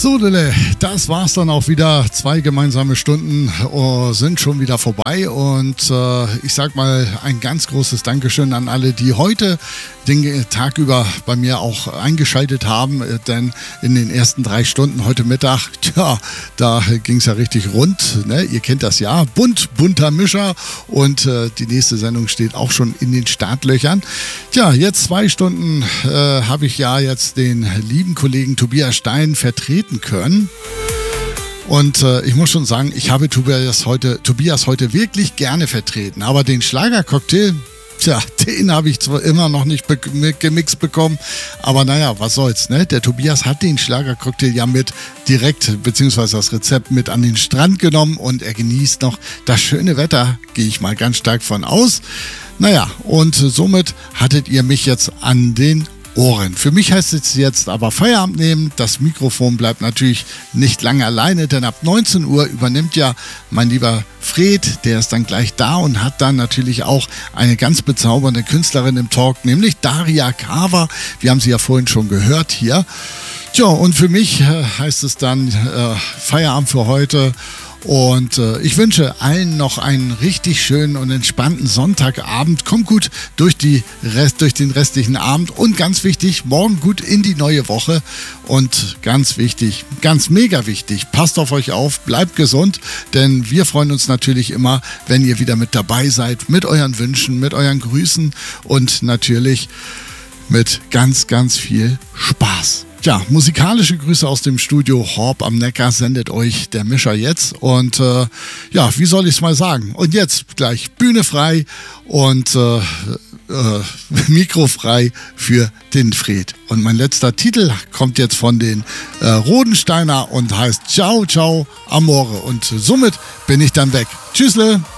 So, Lille, das war's dann auch wieder. 2 gemeinsame Stunden sind schon wieder vorbei und ich sag mal ein ganz großes Dankeschön an alle, die heute den Tag über bei mir auch eingeschaltet haben, denn in den ersten 3 Stunden heute Mittag, tja, da ging's ja richtig rund, ne? Ihr kennt das ja, bunter Mischer und die nächste Sendung steht auch schon in den Startlöchern. Tja, jetzt 2 Stunden habe ich ja jetzt den lieben Kollegen Tobias Stein vertreten können. Und ich muss schon sagen, ich habe Tobias heute wirklich gerne vertreten. Aber den Schlagercocktail, tja, den habe ich zwar immer noch nicht gemixt bekommen, aber naja, was soll's, ne? Der Tobias hat den Schlagercocktail ja mit direkt, beziehungsweise das Rezept mit an den Strand genommen und er genießt noch das schöne Wetter, gehe ich mal ganz stark von aus. Naja, und somit hattet ihr mich jetzt an den Ohren. Für mich heißt es jetzt aber Feierabend nehmen. Das Mikrofon bleibt natürlich nicht lange alleine, denn ab 19 Uhr übernimmt ja mein lieber Fred, der ist dann gleich da und hat dann natürlich auch eine ganz bezaubernde Künstlerin im Talk, nämlich Daria Kawa. Wir haben sie ja vorhin schon gehört hier. Tja, und für mich heißt es dann Feierabend für heute. Und ich wünsche allen noch einen richtig schönen und entspannten Sonntagabend. Kommt gut durch den restlichen Abend und ganz wichtig, morgen gut in die neue Woche. Und ganz wichtig, ganz mega wichtig, passt auf euch auf, bleibt gesund, denn wir freuen uns natürlich immer, wenn ihr wieder mit dabei seid, mit euren Wünschen, mit euren Grüßen und natürlich mit ganz, ganz viel Spaß. Ja, musikalische Grüße aus dem Studio Horb am Neckar sendet euch der Mischer jetzt. Und ja, wie soll ich es mal sagen? Und jetzt gleich Bühne frei und Mikro frei für den Fred. Und mein letzter Titel kommt jetzt von den Rodensteiner und heißt Ciao, Ciao, Amore. Und somit bin ich dann weg. Tschüssle!